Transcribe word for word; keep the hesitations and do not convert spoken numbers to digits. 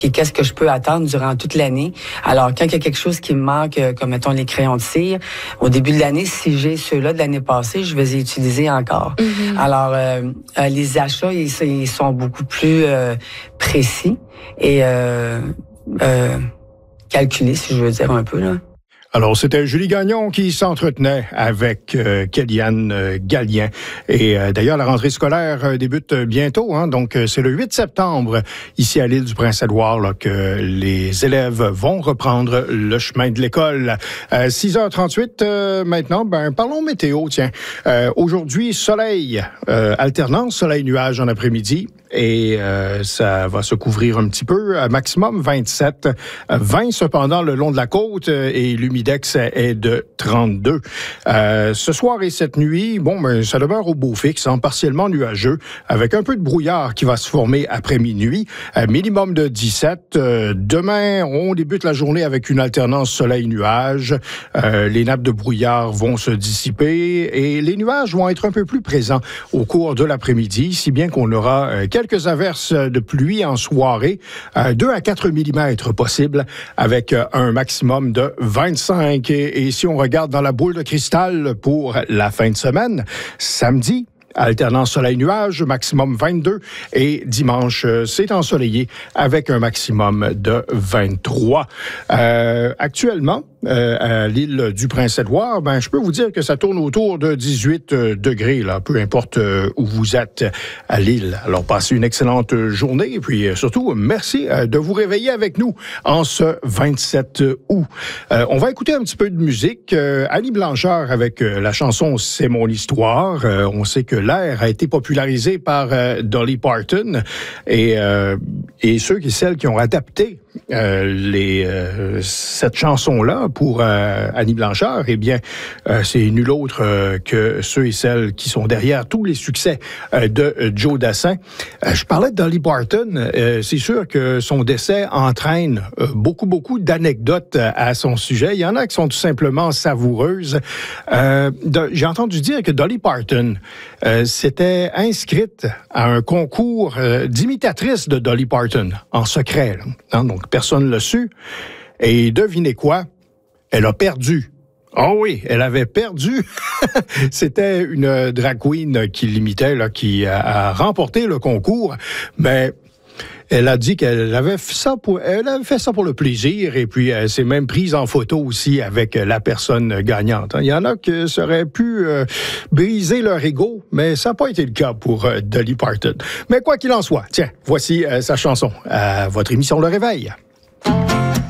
et qu'est-ce que je peux attendre durant toute l'année. Alors, quand il y a quelque chose qui me manque, comme mettons les crayons de cire, au début de l'année, si j'ai ceux-là de l'année passée, je vais les utiliser encore. Mm-hmm. Alors, euh, euh, les achats, ils, ils sont beaucoup plus euh, précis et euh, euh, calculés, si je veux dire un peu, là. Alors, c'était Julie Gagnon qui s'entretenait avec euh, Kéliane euh, Gallien. Et euh, d'ailleurs, la rentrée scolaire euh, débute bientôt. Hein, donc, euh, c'est le huit septembre, ici à l'île du Prince-Édouard, là, que les élèves vont reprendre le chemin de l'école. Euh, six heures trente-huit, euh, maintenant, ben parlons météo, tiens. Euh, aujourd'hui, soleil, euh, alternance, soleil-nuage en après-midi. Et euh, ça va se couvrir un petit peu, à maximum vingt-sept, vingt cependant le long de la côte, et l'humidex est de trente-deux. Euh, ce soir et cette nuit, bon, ben, ça demeure au beau fixe, hein, partiellement nuageux, avec un peu de brouillard qui va se former après minuit, euh, minimum de dix-sept. Euh, demain, on débute la journée avec une alternance soleil-nuage. Euh, les nappes de brouillard vont se dissiper et les nuages vont être un peu plus présents au cours de l'après-midi, si bien qu'on aura euh, quelques averses de pluie en soirée, euh, deux à quatre millimètres possibles, avec euh, un maximum de vingt-cinq. Et, et si on regarde dans la boule de cristal pour la fin de semaine, samedi, alternance soleil-nuage, maximum vingt-deux. Et dimanche, c'est ensoleillé avec un maximum de vingt-trois. Euh, actuellement, euh, à l'île du Prince-Édouard, ben, je peux vous dire que ça tourne autour de dix-huit degrés, là, peu importe où vous êtes à l'île. Alors, passez une excellente journée et puis surtout, merci de vous réveiller avec nous en ce vingt-sept août. Euh, on va écouter un petit peu de musique. Euh, Annie Blanchard avec euh, la chanson « C'est mon histoire ». Euh, on sait que l'air a été popularisé par euh, Dolly Parton et, euh, et ceux et celles qui ont adapté euh, les, euh, cette chanson-là pour euh, Annie Blanchard, eh bien, euh, c'est nul autre euh, que ceux et celles qui sont derrière tous les succès euh, de euh, Joe Dassin. Euh, je parlais de Dolly Parton. Euh, c'est sûr que son décès entraîne euh, beaucoup, beaucoup d'anecdotes à son sujet. Il y en a qui sont tout simplement savoureuses. Euh, de, j'ai entendu dire que Dolly Parton euh, s'était inscrite à un concours euh, d'imitatrice de Dolly Parton, en secret. Là. Hein, donc, personne ne l'a su. Et devinez quoi? Elle a perdu. Oh oui, elle avait perdu. C'était une drag queen qui l'imitait, là, qui a, a remporté le concours, mais elle a dit qu'elle avait fait ça pour, elle avait fait ça pour le plaisir, et puis elle s'est même prise en photo aussi avec la personne gagnante. Il y en a qui seraient pu euh, briser leur ego, mais ça n'a pas été le cas pour euh, Dolly Parton. Mais quoi qu'il en soit, tiens, voici euh, sa chanson à votre émission Le Réveil.